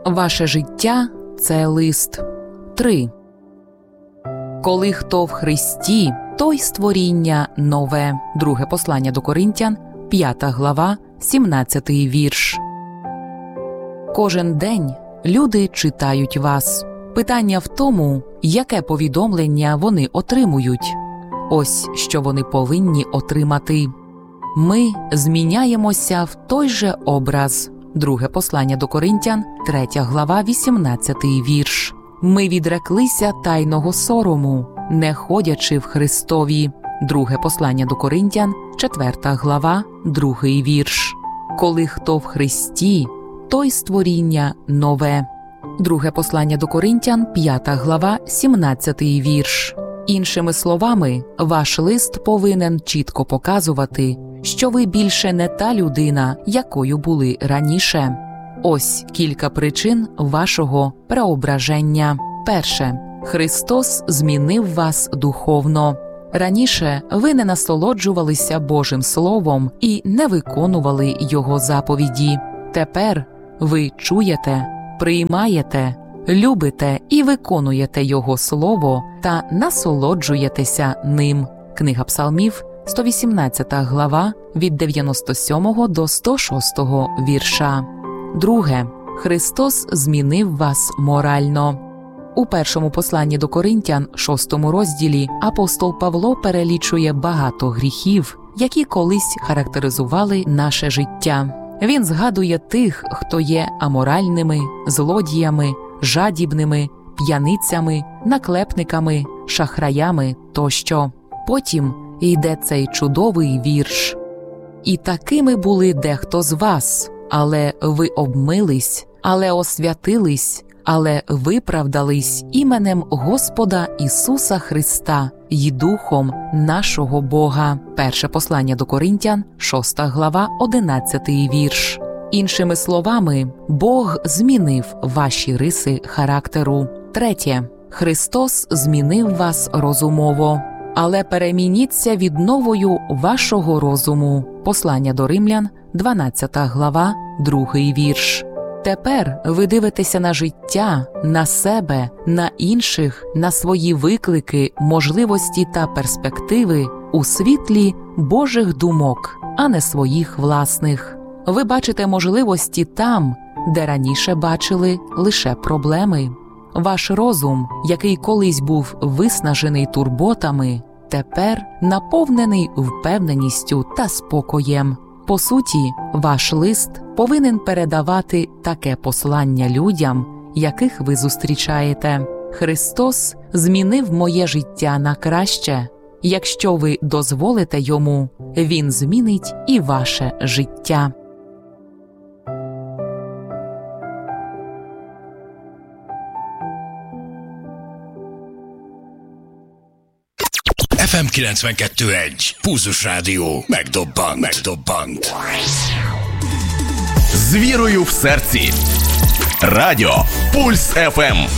Ваше життя – це лист. 3. Коли хто в Христі, той створіння нове. Друге послання до Коринтян, 5 глава, 17 вірш. Кожен день люди читають вас. Питання в тому, яке повідомлення вони отримують. Ось що вони повинні отримати. Ми зміняємося в той же образ. Друге послання до Коринтян, 3 глава, 18 вірш. Ми відреклися тайного сорому, не ходячи в Христові. Друге послання до Коринтян, 4 глава, 2 вірш. Коли хто в Христі, той створіння нове. Друге послання до Коринтян, 5 глава, 17 вірш. Іншими словами, ваш лист повинен чітко показувати, що ви більше не та людина, якою були раніше. Ось кілька причин вашого преображення. Перше. Христос змінив вас духовно. Раніше ви не насолоджувалися Божим Словом і не виконували Його заповіді. Тепер ви чуєте, приймаєте, любите і виконуєте Його Слово та насолоджуєтеся ним. Книга Псалмів, 118 глава, від 97 до 106 вірша. Друге. Христос змінив вас морально. У першому посланні до Коринтян, 6 розділі, апостол Павло перелічує багато гріхів, які колись характеризували наше життя. Він згадує тих, хто є аморальними, злодіями, жадібними, п'яницями, наклепниками, шахраями тощо. Потім йде цей чудовий вірш. «І такими були дехто з вас, але ви обмились, але освятились, але виправдались іменем Господа Ісуса Христа й Духом нашого Бога». Перше послання до Коринтян, 6 глава, 11 вірш. Іншими словами, Бог змінив ваші риси характеру. Третє. Христос змінив вас розумово. Але перемініться відновою вашого розуму. Послання до Римлян, 12 глава, 2 вірш. Тепер ви дивитеся на життя, на себе, на інших, на свої виклики, можливості та перспективи у світлі Божих думок, а не своїх власних. Ви бачите можливості там, де раніше бачили лише проблеми. Ваш розум, який колись був виснажений турботами, тепер наповнений впевненістю та спокоєм. По суті, ваш лист повинен передавати таке послання людям, яких ви зустрічаєте. Христос змінив моє життя на краще. Якщо ви дозволите Йому, Він змінить і ваше життя. FM 92.1 Pulzus Rádió megdobbant. З вірою в серці. Радіо Пульс ФМ.